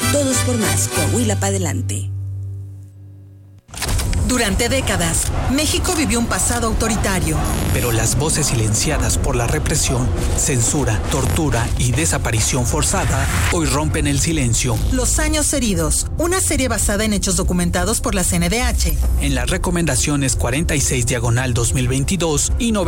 Todos por más. Coahuila para adelante. Durante décadas, México vivió un pasado autoritario. Pero las voces silenciadas por la represión, censura, tortura y desaparición forzada hoy rompen el silencio. Los años heridos, una serie basada en hechos documentados por la CNDH. En las recomendaciones 46/2022 y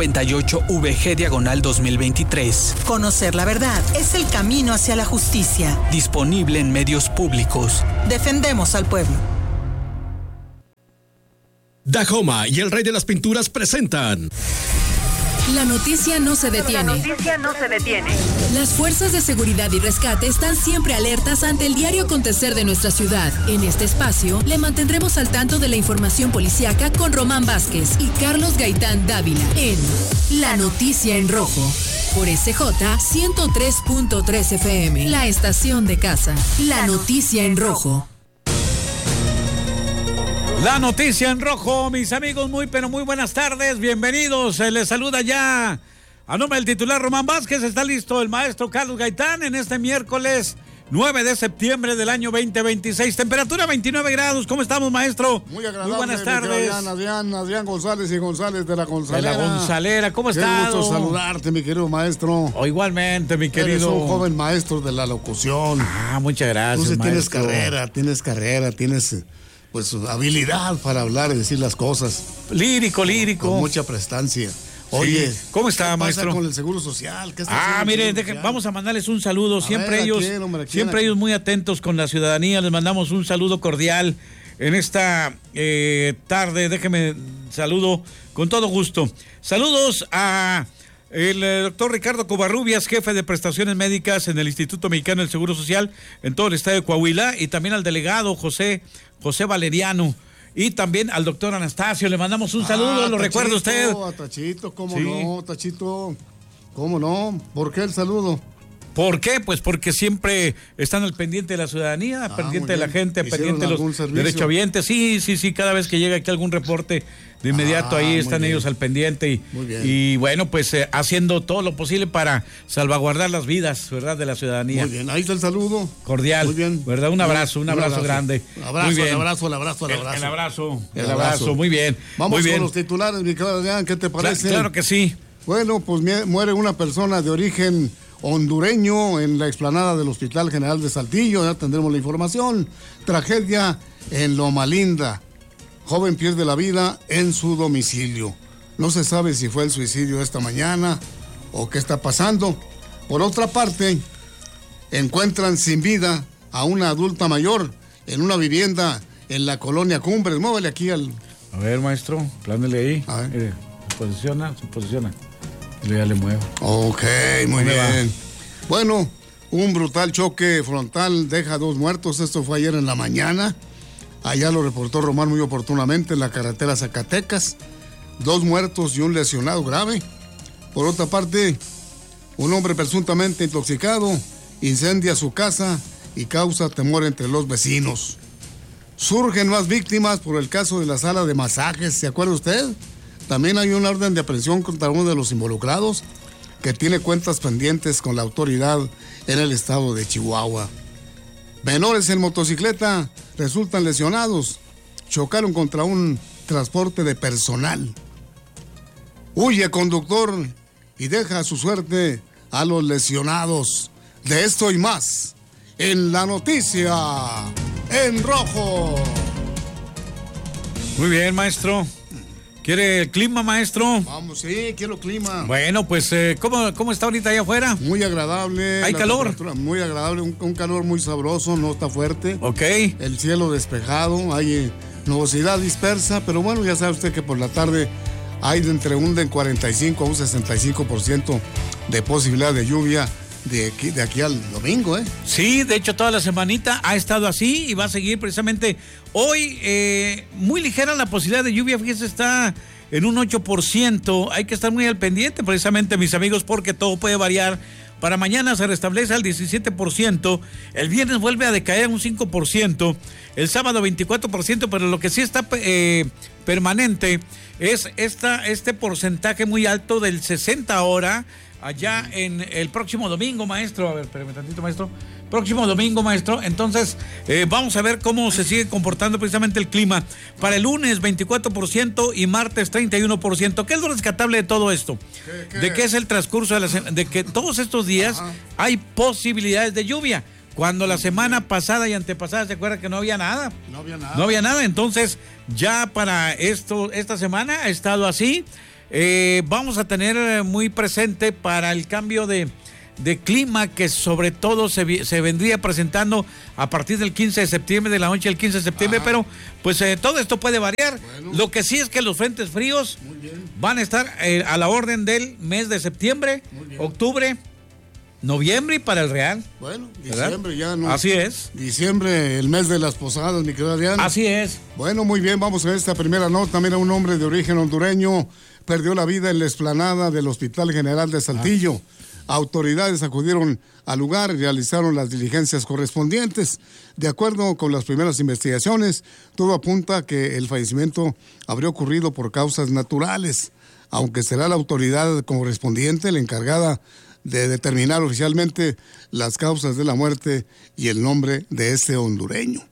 98/VG/2023. Conocer la verdad es el camino hacia la justicia. Disponible en medios públicos. Defendemos al pueblo. Dahoma y el Rey de las Pinturas presentan. La noticia no se detiene. Las fuerzas de seguridad y rescate están siempre alertas ante el diario acontecer de nuestra ciudad. En este espacio, le mantendremos al tanto de la información policíaca con Román Vázquez y Carlos Gaitán Dávila en La Noticia en Rojo. Por SJ 103.3 FM, la estación de casa. La Noticia en Rojo. La noticia en rojo, mis amigos, muy buenas tardes, bienvenidos, les saluda ya a nombre del titular Román Vázquez, está listo el maestro Carlos Gaitán en este miércoles 9 de septiembre del año 2026, temperatura 29 grados, ¿cómo estamos, maestro? Muy agradable. Muy buenas tardes. Adrián González y González de la Gonzalera. De la Gonzalera, ¿cómo estás? Qué gusto saludarte, mi querido maestro. O igualmente, mi querido. Eres un joven maestro de la locución. Muchas gracias, tú sí maestro. tienes carrera, tienes pues habilidad para hablar y decir las cosas. Lírico. Con mucha prestancia. Oye, sí. ¿Cómo está, maestro? ¿Qué pasa con el Seguro Social? ¿Qué está haciendo mire, el Seguro Social? Vamos a mandarles un saludo. Siempre ellos muy atentos con la ciudadanía. Les mandamos un saludo cordial en esta tarde. Déjeme saludo con todo gusto. Saludos a el doctor Ricardo Covarrubias, jefe de prestaciones médicas en el Instituto Mexicano del Seguro Social en todo el estado de Coahuila, y también al delegado José Valeriano, y también al doctor Anastasio. Le mandamos un saludo, ¿lo recuerda usted? A Tachito, ¿cómo Sí. no, Tachito? ¿Cómo no? ¿Por qué el saludo? ¿Por qué? Pues porque siempre están al pendiente de la ciudadanía, pendiente de la gente, pendiente de los derechohabientes. Sí, cada vez que llega aquí algún reporte, de inmediato ahí están ellos al pendiente y bueno, pues haciendo todo lo posible para salvaguardar las vidas, ¿verdad?, de la ciudadanía. Muy bien, ahí está el saludo. Cordial. Muy bien. ¿Verdad? Un abrazo grande. Muy bien. El abrazo, muy bien. Vamos con los titulares, mi querido Adrián, ¿qué te parece? Claro que sí. Bueno, pues muere una persona de origen hondureño en la explanada del Hospital General de Saltillo, ya tendremos la información. Tragedia en Loma Linda. Joven pierde la vida en su domicilio. No se sabe si fue el suicidio esta mañana o qué está pasando. Por otra parte, encuentran sin vida a una adulta mayor en una vivienda en la colonia Cumbres. Muévele aquí al... A ver, maestro, plánele ahí. A ver. Se posiciona. Ya le muevo. Ok, muy bien. Bueno, un brutal choque frontal deja 2 muertos. Esto fue ayer en la mañana. Allá lo reportó Román muy oportunamente en la carretera Zacatecas. 2 muertos y un lesionado grave. Por otra parte, un hombre presuntamente intoxicado incendia su casa y causa temor entre los vecinos. Surgen más víctimas por el caso de la sala de masajes. ¿Se acuerda usted? También hay una orden de aprehensión contra uno de los involucrados que tiene cuentas pendientes con la autoridad en el estado de Chihuahua. Menores en motocicleta resultan lesionados. Chocaron contra un transporte de personal. Huye conductor y deja a su suerte a los lesionados. De esto y más en La Noticia en Rojo. Muy bien, maestro. ¿Quiere el clima, maestro? Vamos, sí, quiero clima. Bueno, pues, ¿cómo está ahorita allá afuera? Muy agradable. ¿Hay calor? Muy agradable, un calor muy sabroso, no está fuerte. Ok. El cielo despejado, hay nubosidad dispersa, pero bueno, ya sabe usted que por la tarde hay entre un 45 a un 65% de posibilidad de lluvia de aquí al domingo, ¿eh? Sí, de hecho toda la semanita ha estado así y va a seguir precisamente hoy. Muy ligera la posibilidad de lluvia, fíjese, está en un 8%. Hay que estar muy al pendiente precisamente, mis amigos, porque todo puede variar. Para mañana se restablece al 17%, el viernes vuelve a decaer un 5%, el sábado 24%, pero lo que sí está permanente es este porcentaje muy alto del 60 ahora, allá en el próximo domingo, maestro. A ver, espérame tantito, maestro. Próximo domingo, maestro. Entonces, vamos a ver cómo se sigue comportando precisamente el clima. Para el lunes, 24% y martes, 31%. ¿Qué es lo rescatable de todo esto? ¿De qué es el transcurso de la semana? De que todos estos días hay posibilidades de lluvia. Cuando la semana pasada y antepasada, ¿se acuerda que no había nada? No había nada. Entonces, ya para esta semana ha estado así. Vamos a tener muy presente para el cambio de clima que sobre todo se vendría presentando a partir del 15 de septiembre, de la noche del 15 de septiembre, pero pues todo esto puede variar. Bueno. Lo que sí es que los frentes fríos van a estar a la orden del mes de septiembre, octubre, noviembre y para el Real. Bueno, diciembre ya no. Así es. Diciembre, el mes de las posadas, mi querido Adrián. Así es. Bueno, muy bien, vamos a esta primera nota. Mira, un hombre de origen hondureño perdió la vida en la explanada del Hospital General de Saltillo. Autoridades acudieron al lugar y realizaron las diligencias correspondientes. De acuerdo con las primeras investigaciones, todo apunta a que el fallecimiento habría ocurrido por causas naturales, aunque será la autoridad correspondiente la encargada de determinar oficialmente las causas de la muerte y el nombre de este hondureño.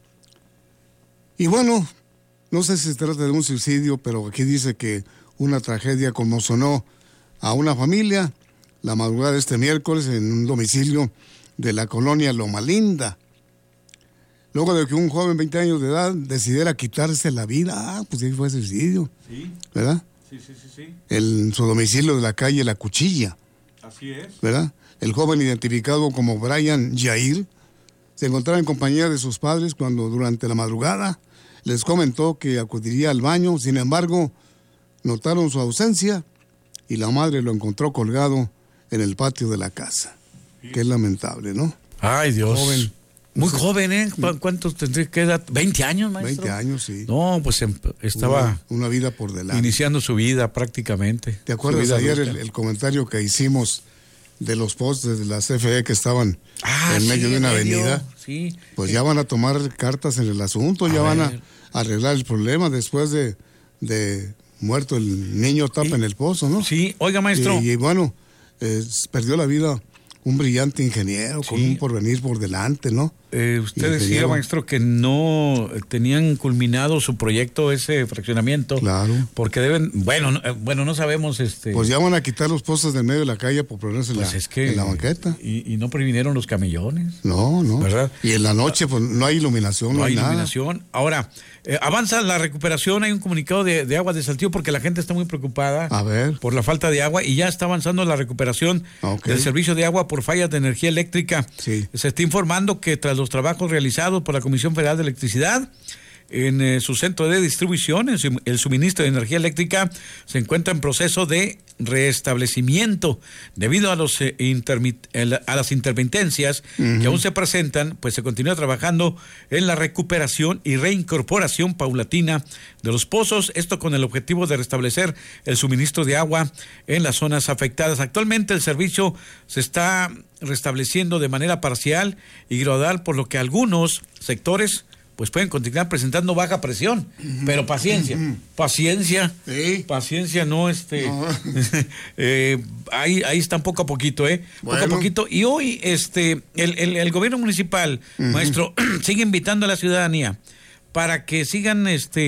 Y bueno, no sé si se trata de un suicidio, pero aquí dice que una tragedia conmocionó a una familia la madrugada de este miércoles en un domicilio de la colonia Loma Linda. Luego de que un joven de 20 años de edad decidiera quitarse la vida, pues ahí fue suicidio. Sí. ¿Verdad? Sí. En su domicilio de la calle La Cuchilla. Así es. ¿Verdad? El joven, identificado como Brian Jair, se encontraba en compañía de sus padres cuando durante la madrugada les comentó que acudiría al baño. Sin embargo, notaron su ausencia y la madre lo encontró colgado en el patio de la casa. Sí. Qué lamentable, ¿no? Ay, Dios. Joven. Muy joven, ¿eh? ¿Cuántos tendría que edad? ¿20 años, maestro? 20 años, sí. No, pues estaba... Una vida por delante. Iniciando su vida prácticamente. ¿Te acuerdas ayer el comentario que hicimos de los postes de la CFE que estaban en medio de una avenida? Sí. Pues ya van a tomar cartas en el asunto, ya van a arreglar el problema después de muerto el niño tapa en el pozo, ¿no? Sí, oiga, maestro. Y bueno, perdió la vida un brillante ingeniero con un porvenir por delante, ¿no? Usted decía, maestro, que no tenían culminado su proyecto, ese fraccionamiento. Claro. Porque deben, bueno, no sabemos. Pues ya van a quitar los postes del medio de la calle por ponerse en la banqueta. Y no previnieron los camellones. No. ¿Verdad? Y en la noche, pues no hay iluminación, no hay iluminación. Nada. Ahora, avanza la recuperación, hay un comunicado de agua de Saltillo porque la gente está muy preocupada por la falta de agua y ya está avanzando la recuperación del servicio de agua por fallas de energía eléctrica. Sí. Se está informando que tras los trabajos realizados por la Comisión Federal de Electricidad en su centro de distribución, el suministro de energía eléctrica se encuentra en proceso de restablecimiento debido a las intermitencias que aún se presentan. Pues se continúa trabajando en la recuperación y reincorporación paulatina de los pozos, esto con el objetivo de restablecer el suministro de agua en las zonas afectadas. Actualmente el servicio se está restableciendo de manera parcial y gradual, por lo que algunos sectores pues pueden continuar presentando baja presión, pero paciencia, sí. Paciencia, no ahí están poco a poquito, poco a poquito. Y hoy el gobierno municipal, maestro, sigue invitando a la ciudadanía para que sigan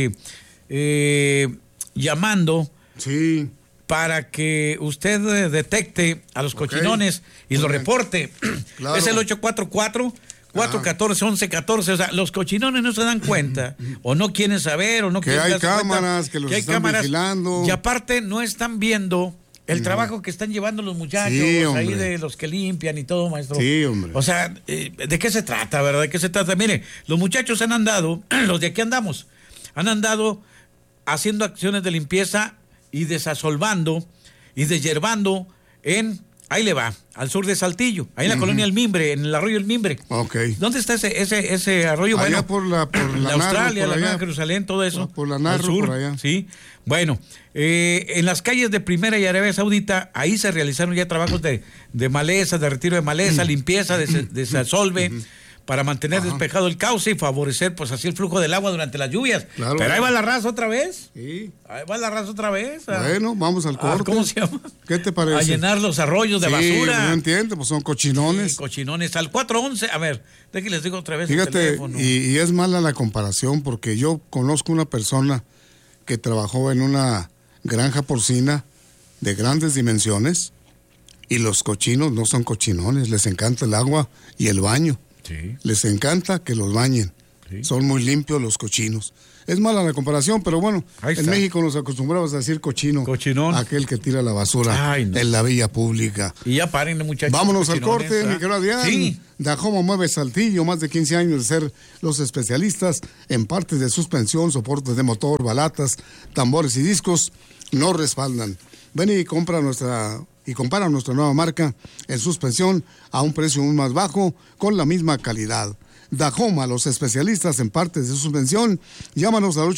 llamando, sí, para que usted detecte a los cochinones y lo reporte. Claro. Es el 844-414-1114, o sea, los cochinones no se dan cuenta, o no quieren saber, o no quieren darse cuenta. Que hay cámaras, que los están vigilando. Y aparte no están viendo el trabajo que están llevando los muchachos, ahí de los que limpian y todo, maestro. Sí, hombre. O sea, ¿de qué se trata, verdad? ¿De qué se trata? Mire, los muchachos han andado, los de aquí andamos, han andado haciendo acciones de limpieza y desasolvando y deshierbando ahí le va, al sur de Saltillo, ahí en la colonia El Mimbre, en el arroyo El Mimbre. Okay. ¿Dónde está ese arroyo? Allá bueno, por la Australia, Narro, la Nueva Jerusalén, todo eso. Por la Narro, sur, por allá. Sí. Bueno, en las calles de Primera y Arabia Saudita, ahí se realizaron ya trabajos de maleza, de retiro de maleza, limpieza, desasolve, para mantener despejado el cauce y favorecer pues así el flujo del agua durante las lluvias. Claro, pero ahí va la raza otra vez. Sí. Ahí va la raza otra vez. Bueno, vamos al corte. ¿Cómo se llama? ¿Qué te parece? A llenar los arroyos de basura. No entiendo, pues son cochinones. Sí, cochinones. Al 411, a ver, déjenme les digo otra vez. Fíjate, y es mala la comparación porque yo conozco una persona que trabajó en una granja porcina de grandes dimensiones y los cochinos no son cochinones, les encanta el agua y el baño. Sí. Les encanta que los bañen. Sí. Son muy limpios los cochinos. Es mala la comparación, pero bueno, en México nos acostumbramos a decir cochino. Cochinón. Aquel que tira la basura en la vía pública. Y ya paren, muchachos. Vámonos al corte, mi querido Adrián. Sí. Dajoma mueve Saltillo, más de 15 años de ser los especialistas en partes de suspensión, soportes de motor, balatas, tambores y discos. No respaldan. Ven y compara nuestra nueva marca en suspensión a un precio aún más bajo con la misma calidad. Dajoma, los especialistas en partes de suspensión. Llámanos al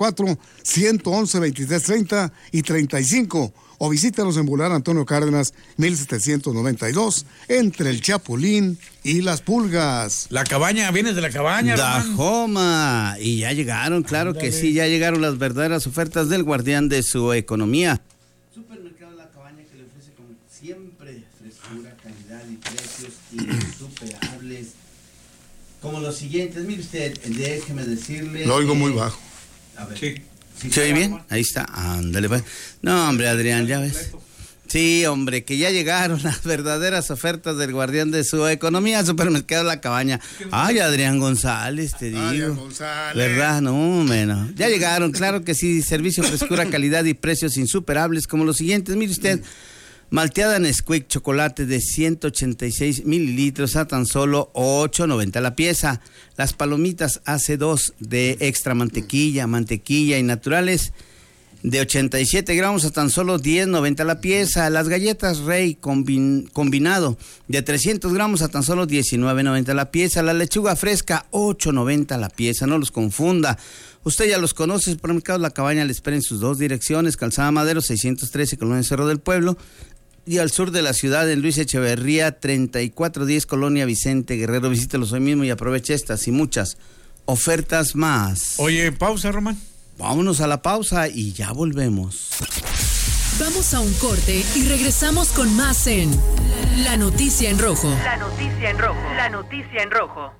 844-111-2330 y 35 o visítanos en Boulevard Antonio Cárdenas 1792 entre el Chapulín y las Pulgas. La cabaña, vienes de la cabaña, Dajoma, y ya llegaron, claro que sí, ya llegaron las verdaderas ofertas del guardián de su economía. Supermercado La Cabaña, que le ofrece como siempre frescura, calidad y precios insuperables. Como los siguientes, mire usted, déjeme decirle... Lo oigo muy bajo. A ver. Sí. ¿Se oye bien? Ahí está, ándale. No, hombre, Adrián, ya ves. Sí, hombre, que ya llegaron las verdaderas ofertas del guardián de su economía, Supermercado La Cabaña. Ay, Adrián González, te digo. Adrián González. ¿Verdad? No, menos. Ya llegaron, claro que sí, servicio, frescura, calidad y precios insuperables, como los siguientes, mire usted. Malteada Nesquik chocolate de 186 mililitros a tan solo $8.90 la pieza. Las palomitas AC2 de extra mantequilla y naturales de 87 gramos a tan solo $10.90 la pieza. Las galletas Rey combinado de 300 gramos a tan solo $19.90 la pieza. La lechuga fresca $8.90 la pieza, no los confunda. Usted ya los conoce, Supermercado La Cabaña le espera en sus dos direcciones, Calzada Madero 613, Colonia Cerro del Pueblo, y al sur de la ciudad, en Luis Echeverría 3410, Colonia Vicente Guerrero. Visítelos hoy mismo y aproveche estas y muchas ofertas más. Oye, pausa, Román. Vámonos a la pausa y ya volvemos. Vamos a un corte y regresamos con más en La Noticia en Rojo. La Noticia en Rojo. La Noticia en Rojo.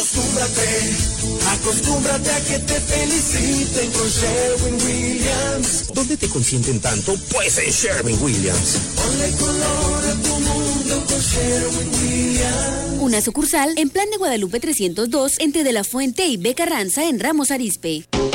Acostúmbrate a que te feliciten con Sherwin-Williams. ¿Dónde te consienten tanto? Pues en Sherwin-Williams. Ponle color a tu mundo con Sherwin-Williams. Una sucursal en Plan de Guadalupe 302 entre De la Fuente y B. Carranza en Ramos Arizpe.